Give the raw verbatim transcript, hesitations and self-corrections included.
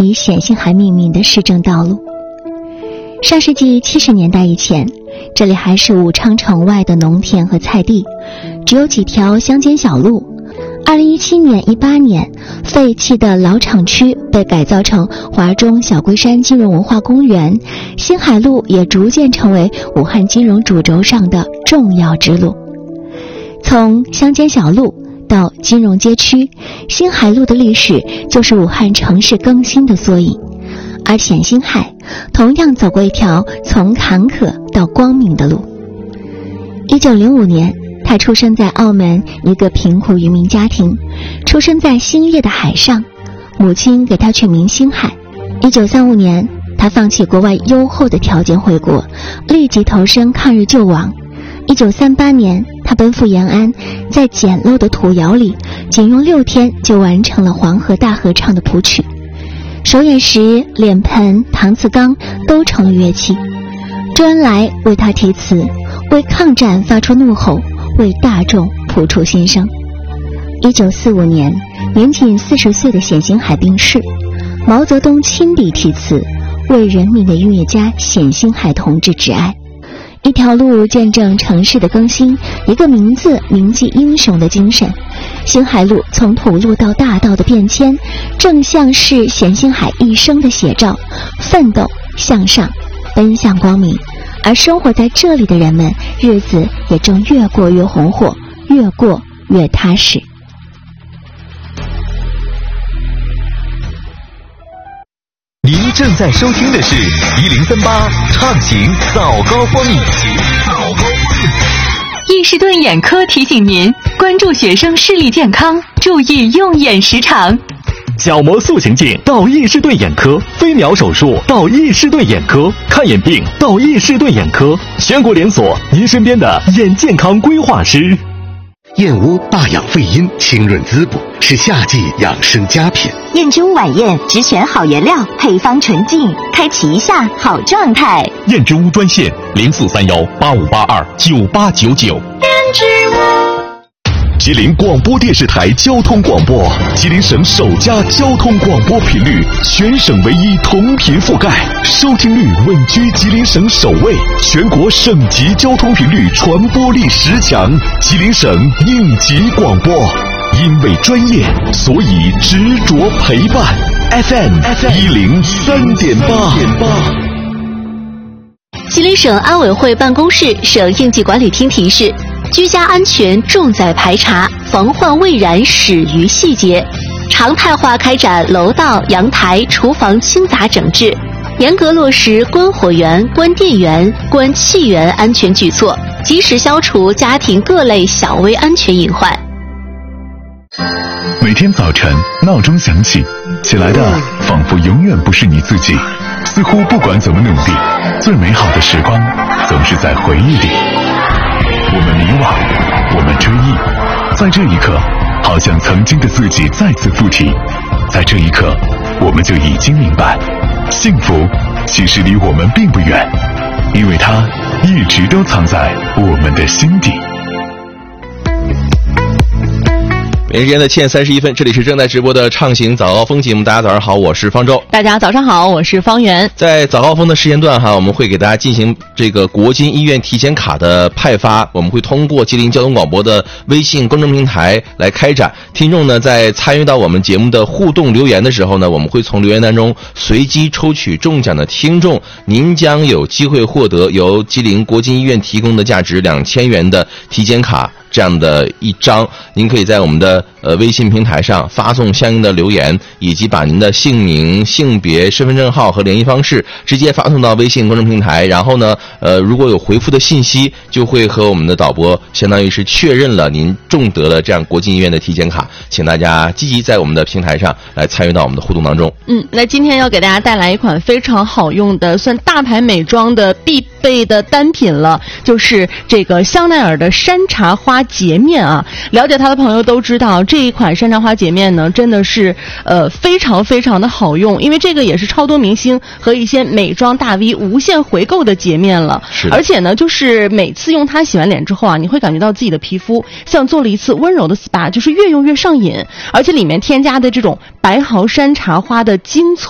以冼星海命名的市政道路。上世纪七十年代以前，这里还是武昌城外的农田和菜地，只有几条乡间小路。二零一七年、一八年，废弃的老厂区被改造成华中小龟山金融文化公园，星海路也逐渐成为武汉金融主轴上的重要支路。从乡间小路到金融街区，星海路的历史就是武汉城市更新的缩影。而冼星海同样走过一条从坎坷到光明的路。一九零五年，他出生在澳门一个贫苦渔民家庭，出生在兴业的海上，母亲给他取名星海。一九三五年，他放弃国外优厚的条件回国，立即投身抗日救亡。一九三八年，他奔赴延安，在简陋的土窑里，仅用六天就完成了《黄河大合唱》的谱曲。手演时，脸盆、搪瓷缸都成了乐器。周恩来为他题词，为抗战发出怒吼，为大众谱出心声。一九四五年，年仅四十岁的冼星海病逝，毛泽东亲笔题词，为人民的音乐家冼星海同志致哀。一条路见证城市的更新，一个名字铭记英雄的精神。星海路从土路到大道的变迁，正像是冼星海一生的写照，奋斗向上，奔向光明。而生活在这里的人们，日子也正越过越红火，越过越踏实。 您正在收听的是一零三八畅行早高峰。 伊士顿眼科提醒您关注学生视力健康，注意用眼时长。 角膜塑形镜到伊士顿眼科，飞秒手术到伊士顿眼科，看眼病到伊士顿眼科，全国连锁，您身边的眼健康规划师。 燕窝大养肺阴，清润滋补，是夏季养生佳品。 燕之屋晚宴只选好原料，配方纯净，开启一下好状态。 燕之屋专线零四三幺八五八二九八九九。 燕之屋。 吉林广播电视台交通广播，吉林省首家交通广播频率，全省唯一同频覆盖，收听率稳居吉林省首位，全国省级交通频率传播力十强，吉林省应急广播，因为专业，所以执着陪伴。F M 一零三点八。 吉林省安委会办公室、省应急管理厅提示：居家安全重在排查，防患未然始于细节。常态化开展楼道、阳台、厨房清杂整治，严格落实关火源、关电源、关气源安全举措，及时消除家庭各类小微安全隐患。 每天早晨闹钟响起，起来的仿佛永远不是你自己，似乎不管怎么努力，最美好的时光总是在回忆里。我们迷惘，我们追忆，在这一刻，好像曾经的自己再次附体。在这一刻，我们就已经明白，幸福其实离我们并不远，因为它一直都藏在我们的心底。 北京时间的七点三十一分，这里是正在直播的畅行早高峰节目。大家早上好，我是方舟。 大家早上好，我是方圆。 在早高峰的时间段哈，我们会给大家进行这个国金医院体检卡的派发，我们会通过吉林交通广播的微信公众平台来开展。听众呢，在参与到我们节目的互动留言的时候呢，我们会从留言当中随机抽取中奖的听众，您将有机会获得由吉林国金医院提供的价值两千元的体检卡。这样的一张，您可以在我们的呃微信平台上发送相应的留言，以及把您的姓名、性别、身份证号和联系方式直接发送到微信公众平台。然后呢，呃，如果有回复的信息，就会和我们的导播相当于是确认了您中得了这样国金医院的体检卡。请大家积极在我们的平台上来参与到我们的互动当中。 嗯，那今天要给大家带来一款非常好用的，算大牌美妆的必备的单品了，就是这个香奈儿的山茶花洁面啊。了解它的朋友都知道，这一款山茶花洁面呢，真的是呃非常非常的好用，因为这个也是超多明星和一些美妆大 V 无限回购的洁面了。而且呢，就是每次用它洗完脸之后啊，你会感觉到自己的皮肤像做了一次温柔的 S P A， 就是越用越上瘾。而且里面添加的这种白毫山茶花的精粹